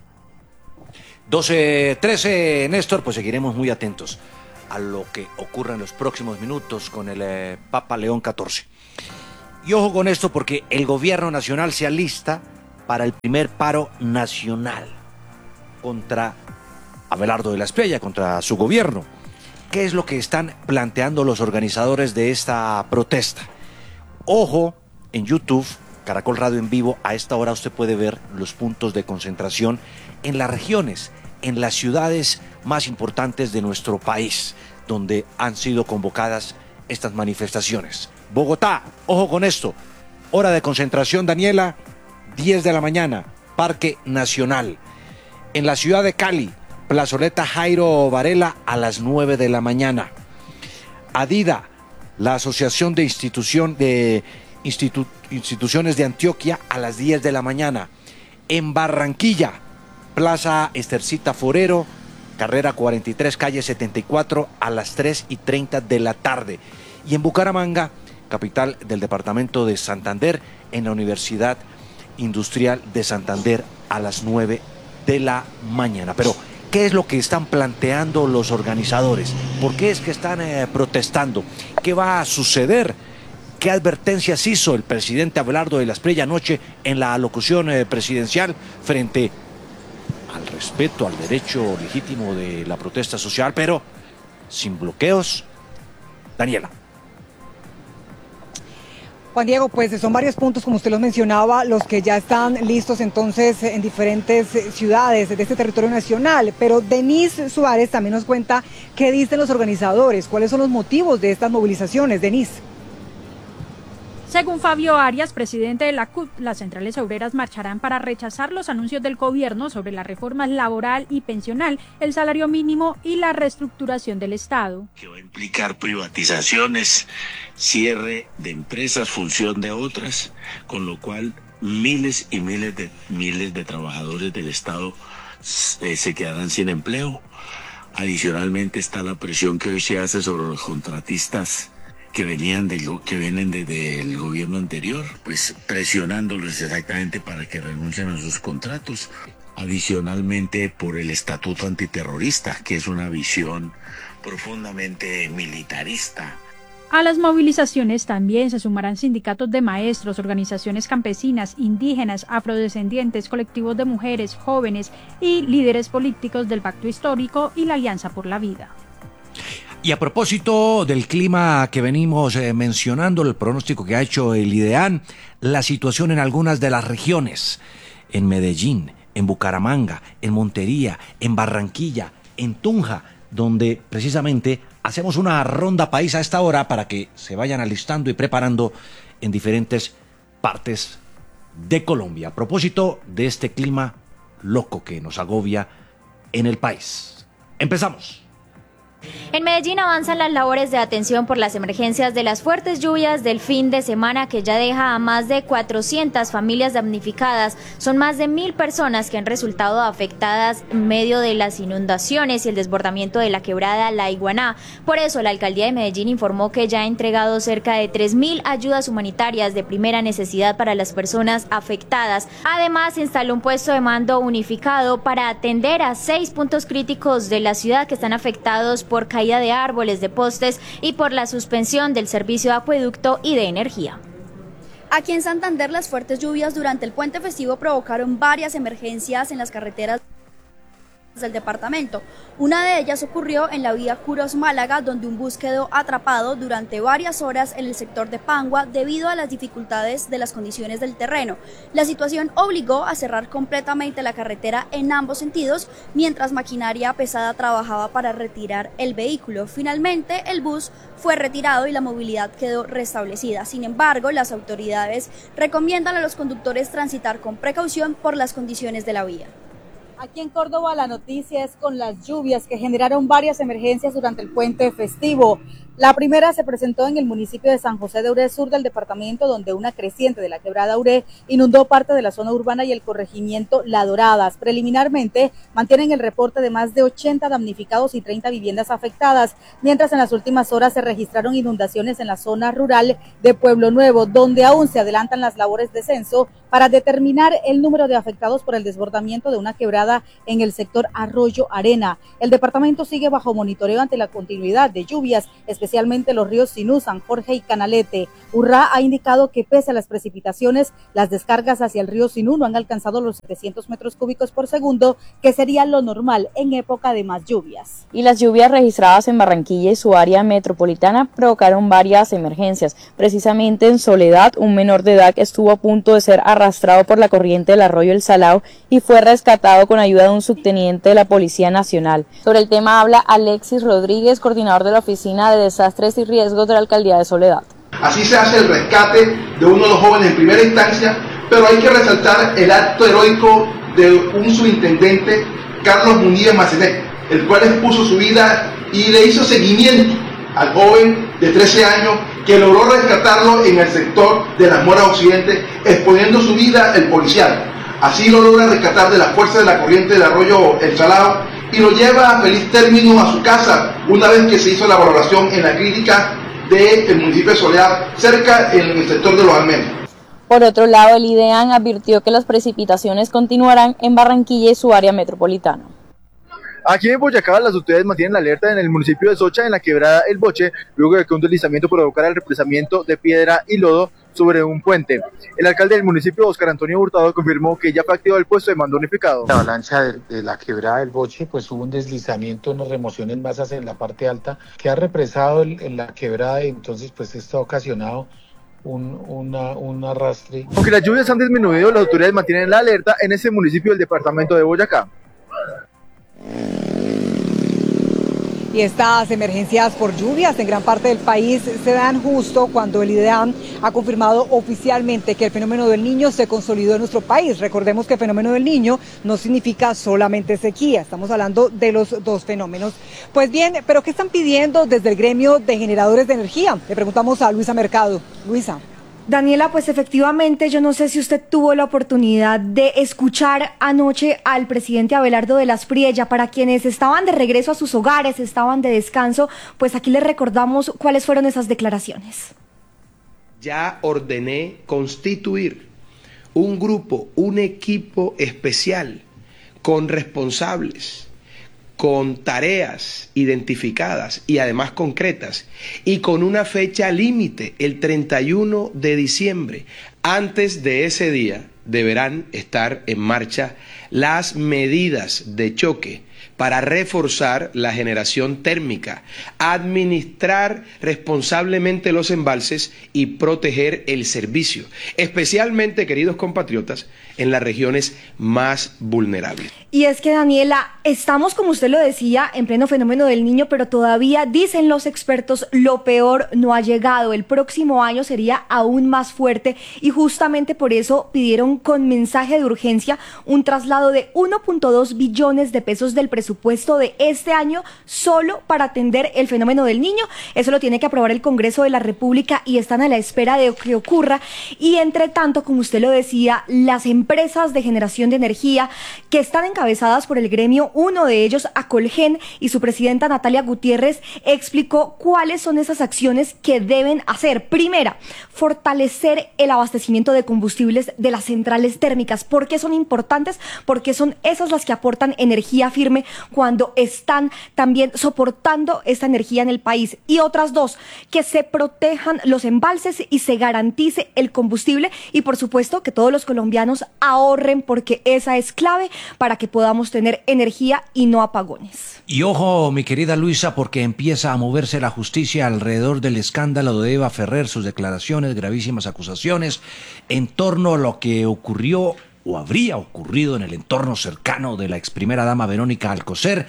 12:13, Néstor, pues seguiremos muy atentos a lo que ocurra en los próximos minutos con el Papa León XIV. Y ojo con esto, porque el gobierno nacional se alista para el primer paro nacional contra Abelardo de la Espriella, contra su gobierno. ¿Qué es lo que están planteando los organizadores de esta protesta? Ojo, en YouTube, Caracol Radio en vivo, a esta hora usted puede ver los puntos de concentración en las regiones, en las ciudades más importantes de nuestro país, donde han sido convocadas estas manifestaciones. Bogotá, ojo con esto, hora de concentración, Daniela, 10 de la mañana, Parque Nacional. En la ciudad de Cali, Plazoleta Jairo Varela a las 9 de la mañana. ADIDA, la Asociación de Instituciones de Antioquia, a las 10 de la mañana. En Barranquilla, Plaza Estercita Forero, carrera 43, calle 74, a las 3:30 de la tarde. Y en Bucaramanga, capital del departamento de Santander, en la Universidad Industrial de Santander, a las 9 de la mañana. Pero ¿qué es lo que están planteando los organizadores? ¿Por qué es que están protestando? ¿Qué va a suceder? ¿Qué advertencias hizo el presidente Abelardo de la Espriella anoche en la alocución presidencial frente al respeto al derecho legítimo de la protesta social, pero sin bloqueos? Daniela. Juan Diego, pues son varios puntos, como usted los mencionaba, los que ya están listos entonces en diferentes ciudades de este territorio nacional. Pero Denise Suárez también nos cuenta qué dicen los organizadores, cuáles son los motivos de estas movilizaciones. Denise. Según Fabio Arias, presidente de la CUT, las centrales obreras marcharán para rechazar los anuncios del gobierno sobre las reformas laboral y pensional, el salario mínimo y la reestructuración del Estado. Que va a implicar privatizaciones, cierre de empresas, función de otras, con lo cual miles y miles de trabajadores del Estado se quedarán sin empleo. Adicionalmente está la presión que hoy se hace sobre los contratistas que vienen desde el gobierno anterior, pues presionándolos exactamente para que renuncien a sus contratos. Adicionalmente, por el estatuto antiterrorista, que es una visión profundamente militarista. A las movilizaciones también se sumarán sindicatos de maestros, organizaciones campesinas, indígenas, afrodescendientes, colectivos de mujeres, jóvenes y líderes políticos del Pacto Histórico y la Alianza por la Vida. Y a propósito del clima que venimos mencionando, el pronóstico que ha hecho el IDEAN, la situación en algunas de las regiones, en Medellín, en Bucaramanga, en Montería, en Barranquilla, en Tunja, donde precisamente hacemos una ronda país a esta hora para que se vayan alistando y preparando en diferentes partes de Colombia. A propósito de este clima loco que nos agobia en el país. Empezamos. En Medellín avanzan las labores de atención por las emergencias de las fuertes lluvias del fin de semana que ya deja a más de 400 familias damnificadas. Son más de 1.000 personas que han resultado afectadas en medio de las inundaciones y el desbordamiento de la quebrada La Iguaná. Por eso la alcaldía de Medellín informó que ya ha entregado cerca de 3.000 ayudas humanitarias de primera necesidad para las personas afectadas. Además, instaló un puesto de mando unificado para atender a 6 puntos críticos de la ciudad que están afectados por caída de árboles, de postes y por la suspensión del servicio de acueducto y de energía. Aquí en Santander, las fuertes lluvias durante el puente festivo provocaron varias emergencias en las carreteras del departamento. Una de ellas ocurrió en la vía Curos-Málaga, donde un bus quedó atrapado durante varias horas en el sector de Pangua debido a las dificultades de las condiciones del terreno. La situación obligó a cerrar completamente la carretera en ambos sentidos, mientras maquinaria pesada trabajaba para retirar el vehículo. Finalmente, el bus fue retirado y la movilidad quedó restablecida. Sin embargo, las autoridades recomiendan a los conductores transitar con precaución por las condiciones de la vía. Aquí en Córdoba la noticia es con las lluvias que generaron varias emergencias durante el puente festivo. La primera se presentó en el municipio de San José de Uré, sur del departamento, donde una creciente de la quebrada Uré inundó parte de la zona urbana y el corregimiento La Doradas. Preliminarmente mantienen el reporte de más de 80 damnificados y 30 viviendas afectadas, mientras en las últimas horas se registraron inundaciones en la zona rural de Pueblo Nuevo, donde aún se adelantan las labores de censo para determinar el número de afectados por el desbordamiento de una quebrada en el sector Arroyo Arena. El departamento sigue bajo monitoreo ante la continuidad de lluvias, especialmente los ríos Sinú, San Jorge y Canalete. Urrá ha indicado que pese a las precipitaciones, las descargas hacia el río Sinú no han alcanzado los 700 metros cúbicos por segundo, que sería lo normal en época de más lluvias. Y las lluvias registradas en Barranquilla y su área metropolitana provocaron varias emergencias. Precisamente en Soledad, un menor de edad estuvo a punto de ser arrastrado por la corriente del arroyo El Salao y fue rescatado con ayuda de un subteniente de la Policía Nacional. Sobre el tema habla Alexis Rodríguez, coordinador de la Oficina de Desastres y Riesgos de la Alcaldía de Soledad. Así se hace el rescate de uno de los jóvenes en primera instancia, pero hay que resaltar el acto heroico de un subintendente, Carlos Muñiz Macenet, el cual expuso su vida y le hizo seguimiento al joven de 13 años que logró rescatarlo en el sector de las Moras Occidente, exponiendo su vida el policial. Así lo logra rescatar de la fuerza de la corriente del arroyo El Salao y lo lleva a feliz término a su casa una vez que se hizo la valoración en la clínica del municipio de Soledad, cerca en el sector de Los Almenas. Por otro lado, el IDEAN advirtió que las precipitaciones continuarán en Barranquilla y su área metropolitana. Aquí en Boyacá, las autoridades mantienen la alerta en el municipio de Socha, en la quebrada El Boche, luego de que un deslizamiento provocara el represamiento de piedra y lodo sobre un puente. El alcalde del municipio, Oscar Antonio Hurtado, confirmó que ya fue activado el puesto de mando unificado. La avalancha de la quebrada del Boche, pues hubo un deslizamiento, unas remociones en masas en la parte alta, que ha represado en la quebrada, y entonces pues esto ha ocasionado un arrastre. Aunque las lluvias han disminuido, las autoridades mantienen la alerta en ese municipio del departamento de Boyacá. Y estas emergencias por lluvias en gran parte del país se dan justo cuando el IDEAN ha confirmado oficialmente que el fenómeno del Niño se consolidó en nuestro país. Recordemos que el fenómeno del Niño no significa solamente sequía, estamos hablando de los dos fenómenos. Pues bien, ¿pero qué están pidiendo desde el gremio de generadores de energía? Le preguntamos a Luisa Mercado. Luisa. Daniela, pues efectivamente, yo no sé si usted tuvo la oportunidad de escuchar anoche al presidente Abelardo de las Priella. Para quienes estaban de regreso a sus hogares, estaban de descanso, pues aquí les recordamos cuáles fueron esas declaraciones. Ya ordené constituir un grupo, un equipo especial con responsables, con tareas identificadas y además concretas, y con una fecha límite, el 31 de diciembre. Antes de ese día deberán estar en marcha las medidas de choque para reforzar la generación térmica, administrar responsablemente los embalses y proteger el servicio, especialmente, queridos compatriotas, en las regiones más vulnerables. Y es que, Daniela, estamos, como usted lo decía, en pleno fenómeno del Niño, pero todavía, dicen los expertos, lo peor no ha llegado. El próximo año sería aún más fuerte y justamente por eso pidieron con mensaje de urgencia un traslado de 1.2 billones de pesos del presupuesto de este año solo para atender el fenómeno del Niño. Eso lo tiene que aprobar el Congreso de la República y están a la espera de que ocurra. Y entre tanto, como usted lo decía, las empresas de generación de energía que están encabezadas por el gremio, uno de ellos, Acolgen, y su presidenta Natalia Gutiérrez, explicó cuáles son esas acciones que deben hacer. Primera, fortalecer el abastecimiento de combustibles de las centrales térmicas. ¿Por qué son importantes? Porque son esas las que aportan energía firme cuando están también soportando esta energía en el país. Y otras dos, que se protejan los embalses y se garantice el combustible, y por supuesto que todos los colombianos ahorren, porque esa es clave para que podamos tener energía y no apagones. Y ojo, mi querida Luisa, porque empieza a moverse la justicia alrededor del escándalo de Eva Ferrer, sus declaraciones, gravísimas acusaciones en torno a lo que ocurrió o habría ocurrido en el entorno cercano de la ex primera dama Verónica Alcocer,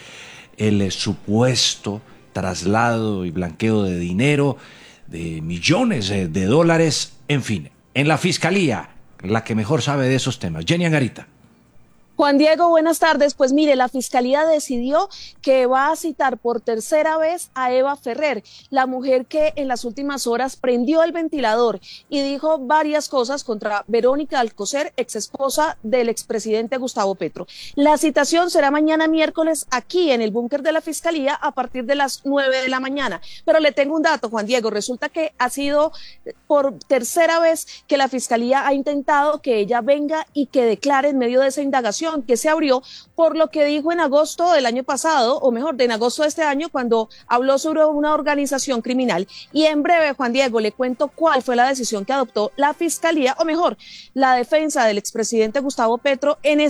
el supuesto traslado y blanqueo de dinero, de millones de dólares, en fin, en la Fiscalía, la que mejor sabe de esos temas. Jenny Angarita. Juan Diego, buenas tardes. Pues mire, la Fiscalía decidió que va a citar por tercera vez a Eva Ferrer, la mujer que en las últimas horas prendió el ventilador y dijo varias cosas contra Verónica Alcocer, exesposa del expresidente Gustavo Petro. La citación será mañana miércoles aquí en el búnker de la Fiscalía a partir de las 9 de la mañana. Pero le tengo un dato, Juan Diego. Resulta que ha sido por tercera vez que la Fiscalía ha intentado que ella venga y que declare en medio de esa indagación que se abrió por lo que dijo en agosto del año pasado, o mejor, en agosto de este año, cuando habló sobre una organización criminal. Y en breve, Juan Diego, le cuento cuál fue la decisión que adoptó la Fiscalía, o mejor, la defensa del expresidente Gustavo Petro en